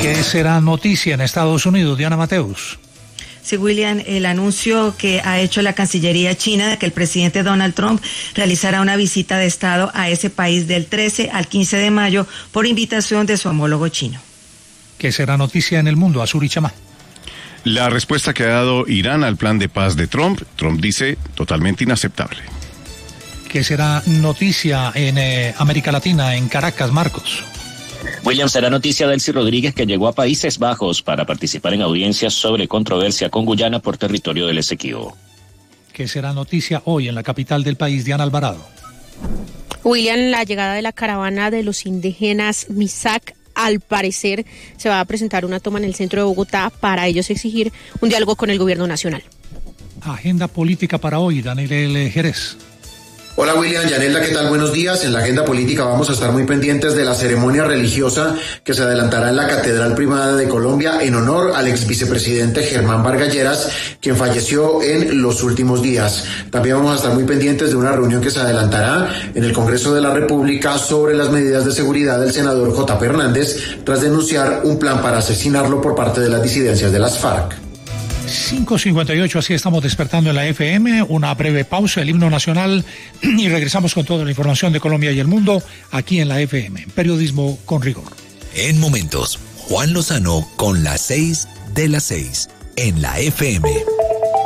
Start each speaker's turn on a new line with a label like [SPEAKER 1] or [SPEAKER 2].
[SPEAKER 1] ¿Qué será noticia en Estados Unidos, Diana Mateus?
[SPEAKER 2] Sí, William, el anuncio que ha hecho la Cancillería china de que el presidente Donald Trump realizará una visita de Estado a ese país del 13 al 15 de mayo por invitación de su homólogo chino.
[SPEAKER 1] ¿Qué será noticia en el mundo, Azuri Chamá?
[SPEAKER 3] La respuesta que ha dado Irán al plan de paz de Trump, Trump dice totalmente inaceptable.
[SPEAKER 1] ¿Qué será noticia en América Latina, en Caracas, Marcos?
[SPEAKER 4] William, será noticia Delcy Rodríguez, que llegó a Países Bajos para participar en audiencias sobre controversia con Guyana por territorio del Esequibo.
[SPEAKER 1] ¿Qué será noticia hoy en la capital del país, Diana Alvarado?
[SPEAKER 5] William, la llegada de la caravana de los indígenas Misak, al parecer se va a presentar una toma en el centro de Bogotá para ellos exigir un diálogo con el gobierno nacional.
[SPEAKER 1] Agenda política para hoy, Daniel Jerez.
[SPEAKER 6] Hola William, Yanelda, ¿qué tal? Buenos días. En la agenda política vamos a estar muy pendientes de la ceremonia religiosa que se adelantará en la Catedral Primada de Colombia en honor al ex vicepresidente Germán Vargas Lleras, quien falleció en los últimos días. También vamos a estar muy pendientes de una reunión que se adelantará en el Congreso de la República sobre las medidas de seguridad del senador J.P. Hernández tras denunciar un plan para asesinarlo por parte de las disidencias de las FARC.
[SPEAKER 1] 5:58, así estamos despertando en la FM, una breve pausa, el himno nacional, y regresamos con toda la información de Colombia y el mundo aquí en la FM, periodismo con rigor.
[SPEAKER 7] En momentos, Juan Lozano con las 6 de las 6 en la FM.